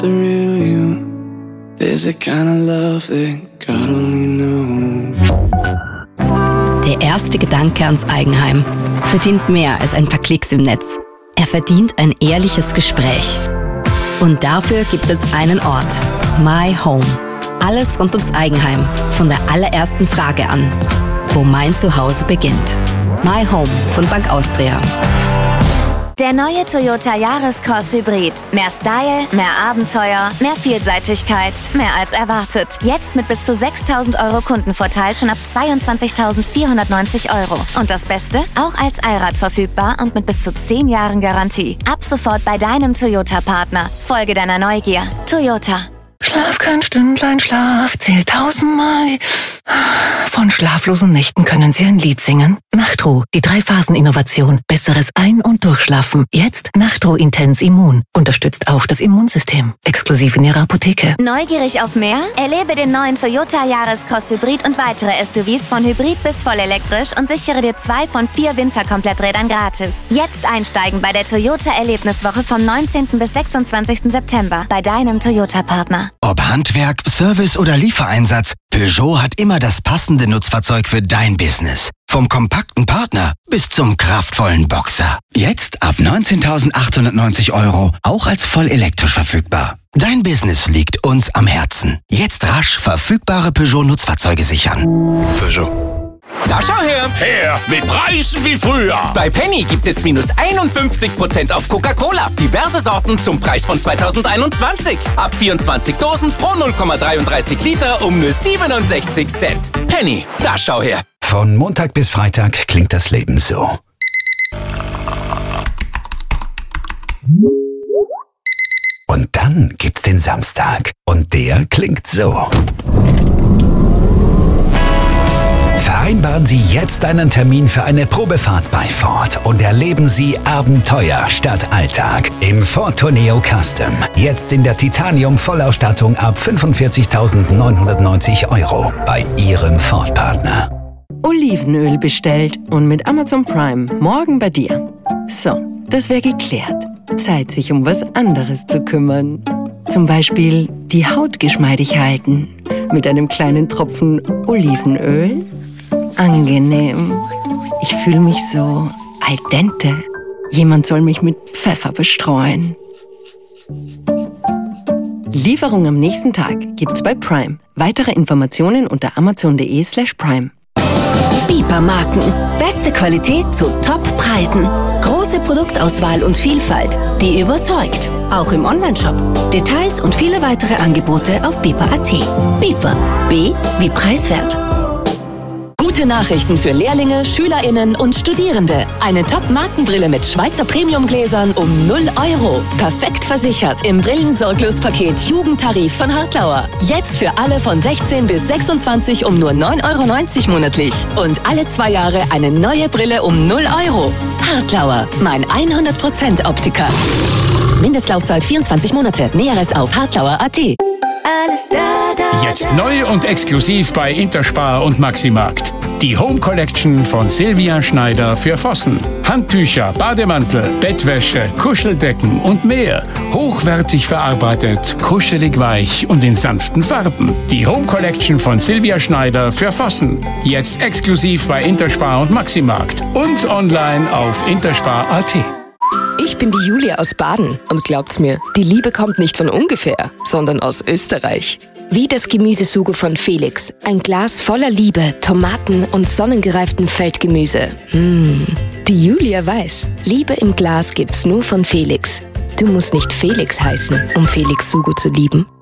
the real you. There's a kind of love that God only knows. Der erste Gedanke ans Eigenheim verdient mehr als ein paar Klicks im Netz. Er verdient ein ehrliches Gespräch. Und dafür gibt's jetzt einen Ort. My Home. Alles rund ums Eigenheim. Von der allerersten Frage an. Wo mein Zuhause beginnt. My Home von Bank Austria. Der neue Toyota Yaris-Cross Hybrid. Mehr Style, mehr Abenteuer, mehr Vielseitigkeit, mehr als erwartet. Jetzt mit bis zu 6.000 € Kundenvorteil schon ab 22.490 €. Und das Beste? Auch als Allrad verfügbar und mit bis zu 10 Jahren Garantie. Ab sofort bei deinem Toyota-Partner. Folge deiner Neugier. Toyota. Schlaf kein Stündlein, Schlaf zählt 1000-mal. Von schlaflosen Nächten können Sie ein Lied singen. Nachtruh, die 3-Phasen-Innovation. Besseres Ein- und Durchschlafen. Jetzt Nachtruh Intens Immun. Unterstützt auch das Immunsystem. Exklusiv in Ihrer Apotheke. Neugierig auf mehr? Erlebe den neuen Toyota Yaris-Cross Hybrid und weitere SUVs von Hybrid bis vollelektrisch und sichere dir 2 von 4 Winterkompletträdern gratis. Jetzt einsteigen bei der Toyota Erlebniswoche vom 19. bis 26. September bei deinem Toyota-Partner. Ob Handwerk, Service oder Liefereinsatz, Peugeot hat immer das passende Nutzfahrzeug für dein Business. Vom kompakten Partner bis zum kraftvollen Boxer. Jetzt ab 19.890 €, auch als voll elektrisch verfügbar. Dein Business liegt uns am Herzen. Jetzt rasch verfügbare Peugeot-Nutzfahrzeuge sichern. Peugeot. Da schau her! Her, mit Preisen wie früher. Bei Penny gibt's jetzt minus 51% auf Coca-Cola. Diverse Sorten zum Preis von 2021. Ab 24 Dosen pro 0,33 Liter um nur 67 Cent. Penny, da schau her! Von Montag bis Freitag klingt das Leben so. Und dann gibt's den Samstag. Und der klingt so. Vereinbaren Sie jetzt einen Termin für eine Probefahrt bei Ford und erleben Sie Abenteuer statt Alltag im Ford Tourneo Custom. Jetzt in der Titanium-Vollausstattung ab 45.990 € bei Ihrem Ford-Partner. Olivenöl bestellt und mit Amazon Prime morgen bei dir. So, das wäre geklärt. Zeit, sich um was anderes zu kümmern. Zum Beispiel die Haut geschmeidig halten mit einem kleinen Tropfen Olivenöl. Angenehm. Ich fühle mich so al dente. Jemand soll mich mit Pfeffer bestreuen. Lieferung am nächsten Tag gibt's bei Prime. Weitere Informationen unter amazon.de/prime. Bieper-Marken. Beste Qualität zu Top-Preisen. Große Produktauswahl und Vielfalt, die überzeugt. Auch im Onlineshop. Details und viele weitere Angebote auf bieper.at. Bieper. B wie preiswert. Gute Nachrichten für Lehrlinge, SchülerInnen und Studierende. Eine Top-Markenbrille mit Schweizer Premium-Gläsern um 0 €. Perfekt versichert im Brillensorglos-Paket Jugendtarif von Hartlauer. Jetzt für alle von 16 bis 26 um nur 9,90 € monatlich. Und alle 2 Jahre eine neue Brille um 0 €. Hartlauer, mein 100% Optiker. Mindestlaufzeit 24 Monate. Näheres auf hartlauer.at. Alles da. Jetzt neu und exklusiv bei Interspar und Maximarkt. Die Home Collection von Silvia Schneider für Vossen. Handtücher, Bademantel, Bettwäsche, Kuscheldecken und mehr. Hochwertig verarbeitet, kuschelig weich und in sanften Farben. Die Home Collection von Silvia Schneider für Vossen. Jetzt exklusiv bei Interspar und Maximarkt. Und online auf interspar.at. Ich bin die Julia aus Baden und glaubt's mir, die Liebe kommt nicht von ungefähr, sondern aus Österreich. Wie das Gemüsesugo von Felix. Ein Glas voller Liebe, Tomaten und sonnengereiftem Feldgemüse. Die Julia weiß, Liebe im Glas gibt's nur von Felix. Du musst nicht Felix heißen, um Felix Sugo zu lieben.